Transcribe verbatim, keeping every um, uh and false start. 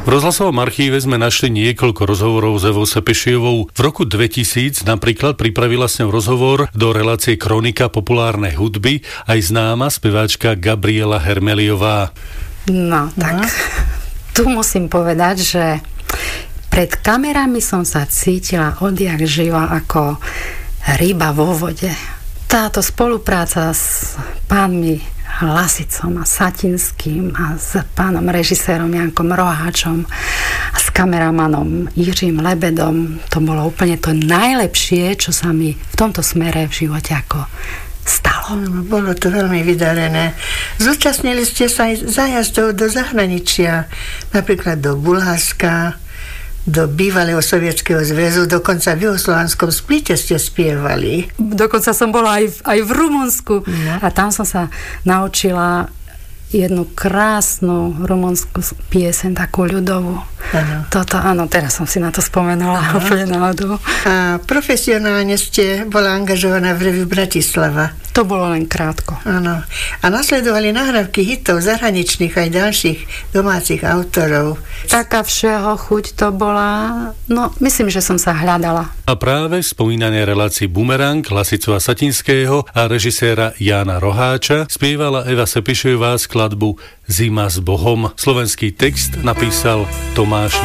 V rozhlasovom archíve sme našli niekoľko rozhovorov s Evou Sepešiovou. V roku dvetisíc napríklad pripravila s ňou rozhovor do relácie Kronika populárnej hudby aj známa speváčka Gabriela Hermeliová. No, tak tu musím povedať, že pred kamerami som sa cítila odjak živa ako ryba vo vode. Táto spolupráca s pánmi Lasicom a Satinským a s pánom režisérom Jankom Roháčom a s kameramanom Jiřím Lebedom, to bolo úplne to najlepšie, čo sa mi v tomto smere v živote ako stalo. No, bolo to veľmi vydarené. Zúčastnili ste sa aj zájazdov do zahraničia, napríklad do Bulharska, do bývalého Sovietskeho zväzu, dokonca v juhoslovanskom Splite ste spievali. Dokonca som bola aj v, aj v Rumunsku no. A tam som sa naučila jednu krásnu rumunskú pieseň, takú ľudovú. Ano. Toto, áno, teraz som si na to spomenula úplne náhodou. A profesionálne ste bola angažovaná v Reviu Bratislava. To bolo len krátko. Áno. A nasledovali nahrávky hitov zahraničných aj ďalších domácich autorov. Taká všeho chuť to bola, no myslím, že som sa hľadala. A práve v spomínanej relácii Bumerang Lasicu a Satinského a režiséra Jána Roháča spievala Eva Sepišová skladbu Zima s Bohom. Slovenský text napísal Tomáš